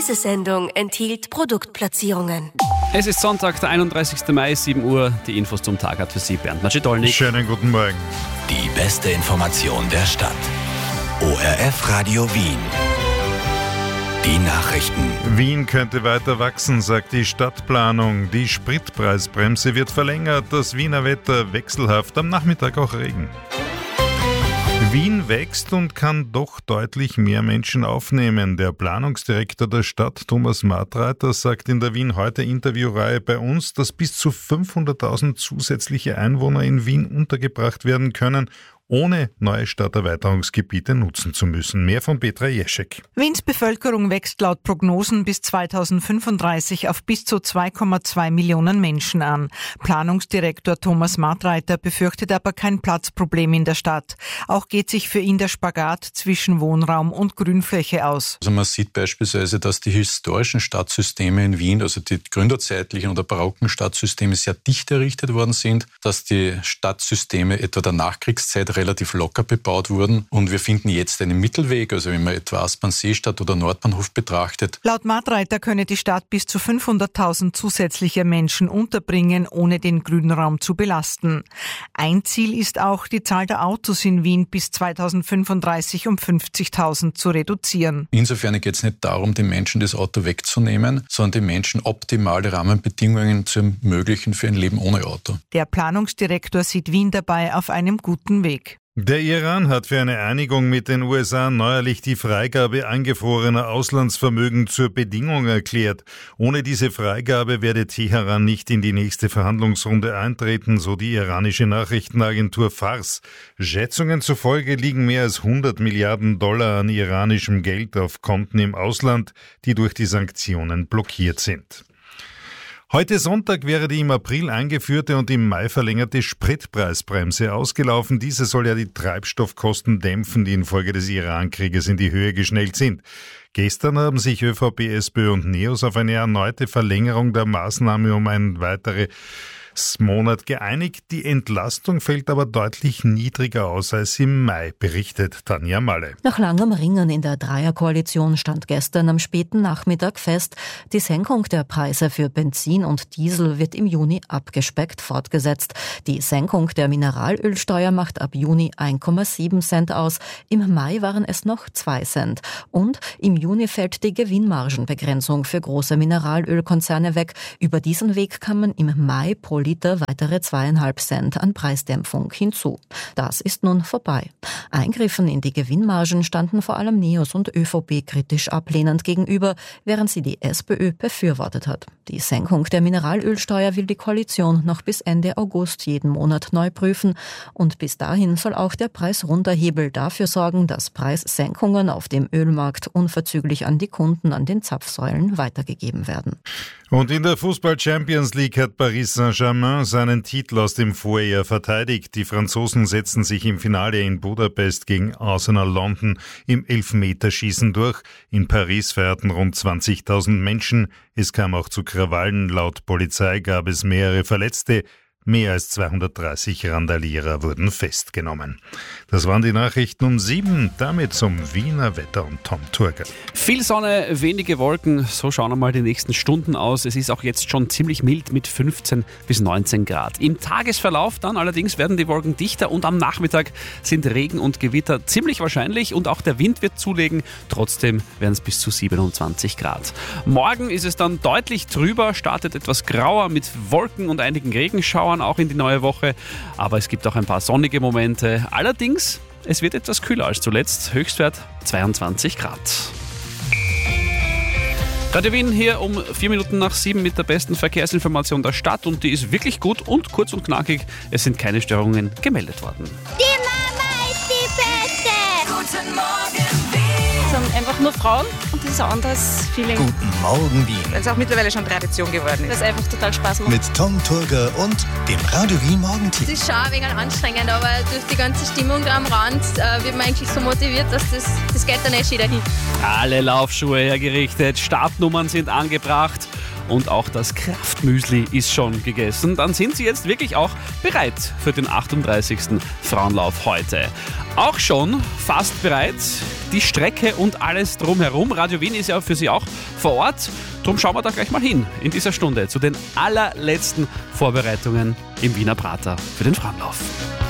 Diese Sendung enthielt Produktplatzierungen. Es ist Sonntag, der 31. Mai, 7 Uhr. Die Infos zum Tag hat für Sie Bernd Macedolnik. Schönen guten Morgen. Die beste Information der Stadt. ORF Radio Wien. Die Nachrichten. Wien könnte weiter wachsen, sagt die Stadtplanung. Die Spritpreisbremse wird verlängert, das Wiener Wetter wechselhaft, am Nachmittag auch Regen. Wien wächst und kann doch deutlich mehr Menschen aufnehmen. Der Planungsdirektor der Stadt, Thomas Martreiter, sagt in der Wien heute Interviewreihe bei uns, dass bis zu 500.000 zusätzliche Einwohner in Wien untergebracht werden können, ohne neue Stadterweiterungsgebiete nutzen zu müssen. Mehr von Petra Jeschek. Wiens Bevölkerung wächst laut Prognosen bis 2035 auf bis zu 2,2 Millionen Menschen an. Planungsdirektor Thomas Martreiter befürchtet aber kein Platzproblem in der Stadt. Auch geht sich für ihn der Spagat zwischen Wohnraum und Grünfläche aus. Also man sieht beispielsweise, dass die historischen Stadtsysteme in Wien, also die gründerzeitlichen oder barocken Stadtsysteme, sehr dicht errichtet worden sind, dass die Stadtsysteme etwa der Nachkriegszeit relativ locker bebaut wurden. Und wir finden jetzt einen Mittelweg, also wenn man etwa Aspern-Seestadt oder Nordbahnhof betrachtet. Laut Martreiter könne die Stadt bis zu 500.000 zusätzliche Menschen unterbringen, ohne den Grünraum zu belasten. Ein Ziel ist auch, die Zahl der Autos in Wien bis 2035 um 50.000 zu reduzieren. Insofern geht es nicht darum, den Menschen das Auto wegzunehmen, sondern den Menschen optimale Rahmenbedingungen zu ermöglichen für ein Leben ohne Auto. Der Planungsdirektor sieht Wien dabei auf einem guten Weg. Der Iran hat für eine Einigung mit den USA neuerlich die Freigabe eingefrorener Auslandsvermögen zur Bedingung erklärt. Ohne diese Freigabe werde Teheran nicht in die nächste Verhandlungsrunde eintreten, so die iranische Nachrichtenagentur Fars. Schätzungen zufolge liegen mehr als 100 Milliarden Dollar an iranischem Geld auf Konten im Ausland, die durch die Sanktionen blockiert sind. Heute Sonntag wäre die im April eingeführte und im Mai verlängerte Spritpreisbremse ausgelaufen. Diese soll ja die Treibstoffkosten dämpfen, die infolge des Iran-Krieges in die Höhe geschnellt sind. Gestern haben sich ÖVP, SPÖ und NEOS auf eine erneute Verlängerung der Maßnahme um einen weiteren Monat geeinigt. Die Entlastung fällt aber deutlich niedriger aus als im Mai, berichtet Tanja Malle. Nach langem Ringen in der Dreierkoalition stand gestern am späten Nachmittag fest, die Senkung der Preise für Benzin und Diesel wird im Juni abgespeckt fortgesetzt. Die Senkung der Mineralölsteuer macht ab Juni 1,7 Cent aus. Im Mai waren es noch 2 Cent. Und im Juni fällt die Gewinnmargenbegrenzung für große Mineralölkonzerne weg. Über diesen Weg kann man im Mai pro Liter weitere 2,5 Cent an Preisdämpfung hinzu. Das ist nun vorbei. Eingriffen in die Gewinnmargen standen vor allem NEOS und ÖVP kritisch ablehnend gegenüber, während sie die SPÖ befürwortet hat. Die Senkung der Mineralölsteuer will die Koalition noch bis Ende August jeden Monat neu prüfen. Und bis dahin soll auch der Preisrunterhebel dafür sorgen, dass Preissenkungen auf dem Ölmarkt unverzüglich an die Kunden an den Zapfsäulen weitergegeben werden. Und in der Fußball-Champions League hat Paris Saint-Germain seinen Titel aus dem Vorjahr verteidigt. Die Franzosen setzten sich im Finale in Budapest gegen Arsenal London im Elfmeterschießen durch. In Paris feierten rund 20.000 Menschen. Es kam auch zu Krawallen. Laut Polizei gab es mehrere Verletzte. Mehr als 230 Randalierer wurden festgenommen. Das waren die Nachrichten um 7. Damit zum Wiener Wetter und Tom Turger. Viel Sonne, wenige Wolken. So schauen einmal die nächsten Stunden aus. Es ist auch jetzt schon ziemlich mild mit 15 bis 19 Grad. Im Tagesverlauf dann allerdings werden die Wolken dichter und am Nachmittag sind Regen und Gewitter ziemlich wahrscheinlich und auch der Wind wird zulegen. Trotzdem werden es bis zu 27 Grad. Morgen ist es dann deutlich trüber, startet etwas grauer mit Wolken und einigen Regenschauern auch in die neue Woche, aber es gibt auch ein paar sonnige Momente. Allerdings, es wird etwas kühler als zuletzt, Höchstwert 22 Grad. Radio Wien hier um 4 Minuten nach 7 mit der besten Verkehrsinformation der Stadt und die ist wirklich gut und kurz und knackig. Es sind keine Störungen gemeldet worden. Die Mama ist die Beste! Guten Morgen, Wien! Es sind einfach nur Frauen und das ist ein anderes Feeling. Guten Morgen, Wien. Weil es auch mittlerweile schon Tradition geworden ist. Weil es einfach total Spaß macht. Mit Tom Turger und dem Radio Wien Morgenteam. Es ist schon ein wenig anstrengend, aber durch die ganze Stimmung da am Rand wird man eigentlich so motiviert, dass das geht dann eh schon wieder hin. Alle Laufschuhe hergerichtet, Startnummern sind angebracht und auch das Kraftmüsli ist schon gegessen, dann sind Sie jetzt wirklich auch bereit für den 38. Frauenlauf heute. Auch schon fast bereit, die Strecke und alles drumherum. Radio Wien ist ja für Sie auch vor Ort. Drum schauen wir da gleich mal hin in dieser Stunde zu den allerletzten Vorbereitungen im Wiener Prater für den Frauenlauf.